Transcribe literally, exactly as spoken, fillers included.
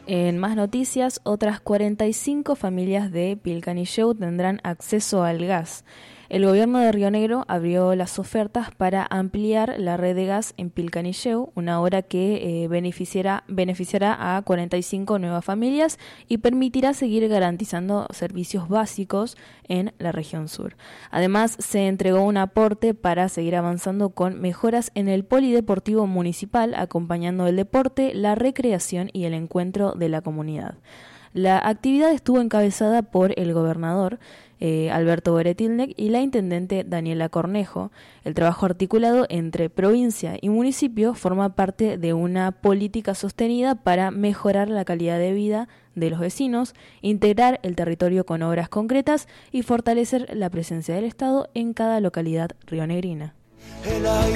En más noticias, otras cuarenta y cinco familias de Pilcanilleu tendrán acceso al gas. El gobierno de Río Negro abrió las ofertas para ampliar la red de gas en Pilcanilleu, una obra que eh, beneficiará, beneficiará a cuarenta y cinco nuevas familias y permitirá seguir garantizando servicios básicos en la región sur. Además, se entregó un aporte para seguir avanzando con mejoras en el polideportivo municipal, acompañando el deporte, la recreación y el encuentro de la comunidad. La actividad estuvo encabezada por el gobernador eh, Alberto Beretilnec y la intendente Daniela Cornejo. El trabajo articulado entre provincia y municipio forma parte de una política sostenida para mejorar la calidad de vida de los vecinos, integrar el territorio con obras concretas y fortalecer la presencia del Estado en cada localidad rionegrina.